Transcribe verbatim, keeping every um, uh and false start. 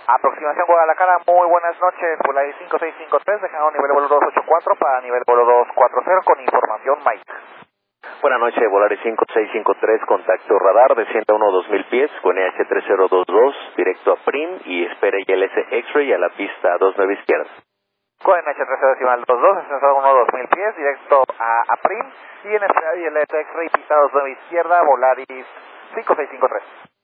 Aproximación Guadalajara, muy buenas noches, Volaris cinco seis cinco tres, dejando nivel vuelo dos ocho cuatro para nivel vuelo dos cuatro cero con información Mike. Buenas noches, Volaris cinco seis cinco tres, contacto radar, descienda uno dos mil pies con E H tres cero dos dos, directo a P R I M y espere I L S X-Ray a la pista dos nueve izquierda. Con H tres cero decimal dos dos, ascensor uno dos mil pies, directo a, a P R I M y en espera I L S X-Ray pista dos nueve izquierda, Volaris cinco seis cinco tres.